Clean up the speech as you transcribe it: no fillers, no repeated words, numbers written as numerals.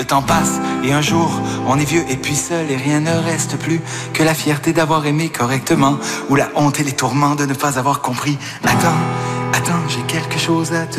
Le temps passe et un jour on est vieux et puis seul et rien ne reste plus que la fierté d'avoir aimé correctement ou la honte et les tourments de ne pas avoir compris. Attends, j'ai quelque chose à te